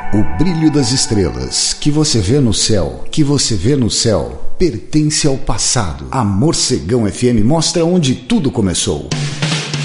O brilho das estrelas que você vê no céu, pertence ao passado. A Morcegão FM mostra onde tudo começou.